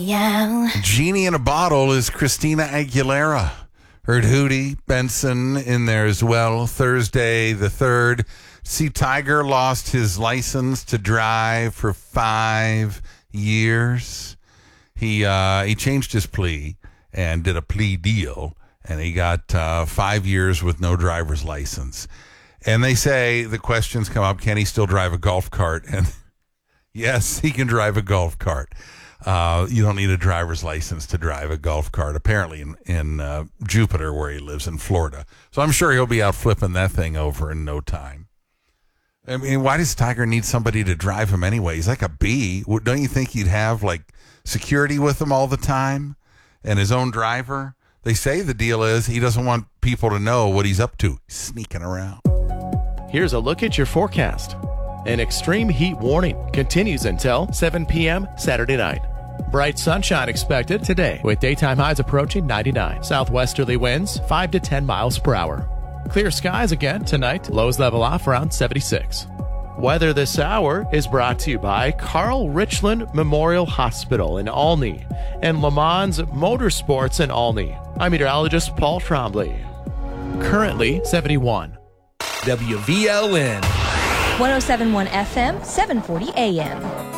Yeah. Genie in a Bottle is Christina Aguilera. Heard Hootie Benson in there as well. Thursday the 3rd. See, Tiger lost his license to drive for 5 years. He changed his plea and did a plea deal, and he got 5 years with no driver's license. And they say the questions come up, can he still drive a golf cart? And yes, he can drive a golf cart. You don't need a driver's license to drive a golf cart, apparently in Jupiter, where he lives in Florida. So I'm sure he'll be out flipping that thing over in no time. I mean, why does Tiger need somebody to drive him anyway? He's like a bee. Don't you think he'd have like security with him all the time and his own driver? They say the deal is he doesn't want people to know what he's up to. He's sneaking around. Here's a look at your forecast. An extreme heat warning continues until 7 p.m. Saturday night. Bright sunshine expected today with daytime highs approaching 99. Southwesterly winds 5 to 10 miles per hour. Clear skies again tonight. Lows level off around 76. Weather this hour is brought to you by Carl Richland Memorial Hospital in Olney and Le Mans Motorsports in Olney. I'm meteorologist Paul Trombley. Currently 71. WVLN 1071 FM, 740 AM.